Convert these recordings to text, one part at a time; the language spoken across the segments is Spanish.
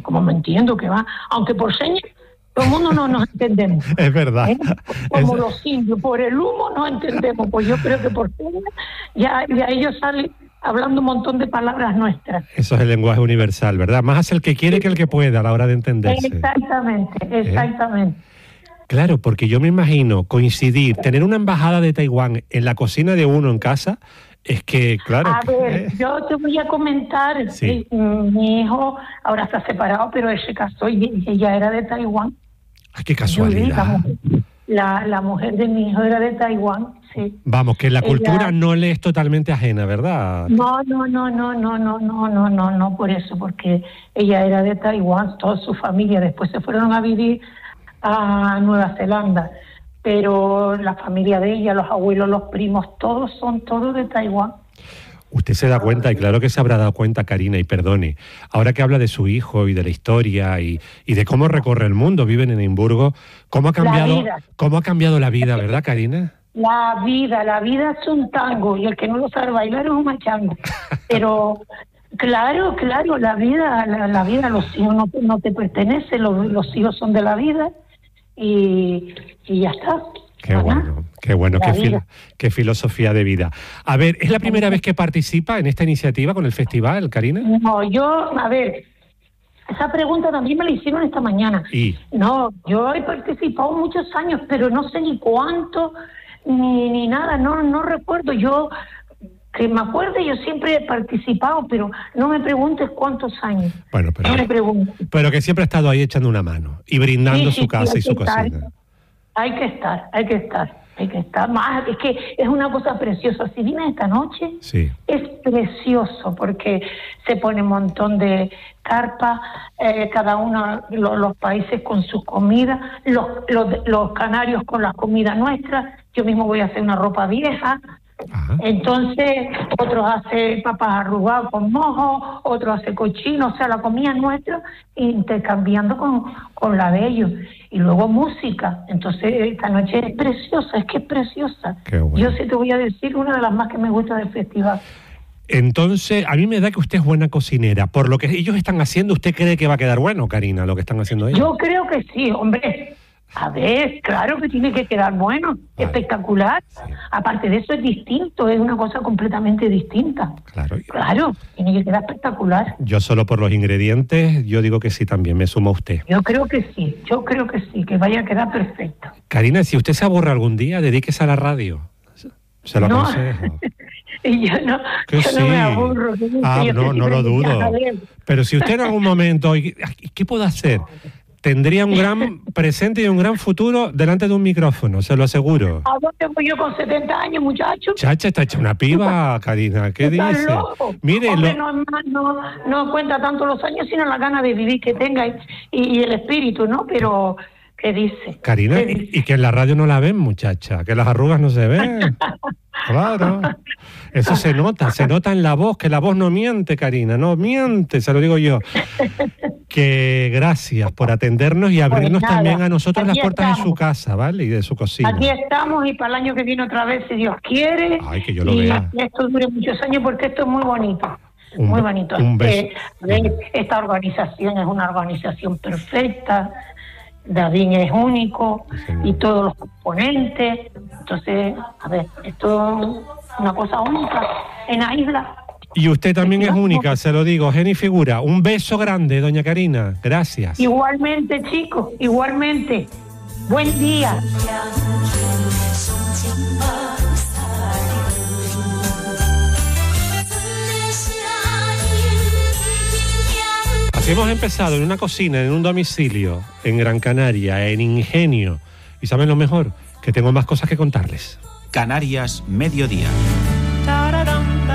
como me entiendo que va, aunque por señas todo el mundo no nos entendemos. Es verdad. Como los indios, por el humo no entendemos, pues yo creo que por señas ya ellos salen hablando un montón de palabras nuestras. Eso es el lenguaje universal, ¿verdad? Más hace el que quiere que el que pueda a la hora de entenderse. Exactamente. Claro, porque yo me imagino coincidir, tener una embajada de Taiwán en la cocina de uno en casa, es que, claro... A ver, yo te voy a comentar, mi hijo ahora está separado, pero él se casó y ella era de Taiwán. ¡Ay, qué casualidad! La mujer de mi hijo era de Taiwán, sí. Vamos, que la cultura no le es totalmente ajena, ¿verdad? No, por eso, porque ella era de Taiwán, toda su familia, después se fueron a vivir a Nueva Zelanda, pero la familia de ella, los abuelos, los primos, son todos de Taiwán. Usted se da cuenta, y claro que se habrá dado cuenta, Karina, y perdone, ahora que habla de su hijo y de la historia y de cómo recorre el mundo, vive en Edimburgo, ¿cómo ha cambiado la vida, verdad, Karina? La vida es un tango, y el que no lo sabe bailar es un machango. Pero claro, la vida, los hijos no te pertenecen, los hijos son de la vida, y ya está. Qué bueno, qué filosofía de vida. A ver, ¿es la primera vez que participa en esta iniciativa con el festival, Karina? No, esa pregunta también me la hicieron esta mañana. No, yo he participado muchos años, pero no sé ni cuánto, ni nada, no recuerdo. Yo, que me acuerdo, yo siempre he participado, pero no me preguntes cuántos años. Bueno, pero que siempre ha estado ahí echando una mano y brindando su casa y su cocina. Hay que estar más, es que es una cosa preciosa. Si vienes esta noche, es precioso, porque se pone un montón de carpas, cada uno, los países con sus comidas, los canarios con las comidas nuestras. Yo mismo voy a hacer una ropa vieja. Ajá. Entonces otros hacen papas arrugadas con mojo, otros hacen cochino, o sea, la comida nuestra, intercambiando con la de ellos. Y luego música. Entonces esta noche es preciosa, es preciosa. Bueno. Yo sí te voy a decir una de las más que me gusta del festival. Entonces, a mí me da que usted es buena cocinera. Por lo que ellos están haciendo, ¿usted cree que va a quedar bueno, Karina, lo que están haciendo ellos? Yo creo que sí, hombre. A ver, claro que tiene que quedar bueno, espectacular. Sí. Aparte de eso es distinto, es una cosa completamente distinta. Claro, tiene que quedar espectacular. Yo solo por los ingredientes, yo digo que sí también, me sumo a usted. Yo creo que sí, que vaya a quedar perfecto. Karina, si usted se aburre algún día, dedíquese a la radio. Se lo aconsejo. Yo no me aburro. No lo dudo. Pero si usted en algún momento, ¿qué puedo hacer? Tendría un gran presente y un gran futuro delante de un micrófono, se lo aseguro. ¿A dónde voy yo con 70 años, muchacho? Chacha, está hecha una piba, Karina, ¿qué dice? Loco. Mire, hombre, no cuenta tanto los años, sino la gana de vivir que tenga y el espíritu, ¿no? Pero, ¿qué dice? Karina, y que en la radio no la ven, muchacha, que las arrugas no se ven. Claro, eso se nota en la voz, que la voz no miente, Karina, no miente, se lo digo yo. Que gracias por atendernos y abrirnos también a nosotros las puertas de su casa, ¿vale? Y de su cocina. Aquí estamos, y para el año que viene otra vez, si Dios quiere. Ay, que yo lo vea. Y esto dure muchos años, porque esto es muy bonito. Muy bonito. Un beso. Esta organización es una organización perfecta. David es único, y todos los componentes. Entonces, a ver, esto es una cosa única en la isla. Y usted también es única, se lo digo, Geni Figura. Un beso grande, doña Karina. Gracias. Igualmente, chicos, igualmente. Buen día. Así hemos empezado en una cocina, en un domicilio, en Gran Canaria, en Ingenio. Y ¿saben lo mejor? Que tengo más cosas que contarles. Canarias Mediodía.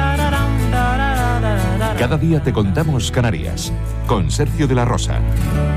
Cada día te contamos Canarias, con Sergio de la Rosa.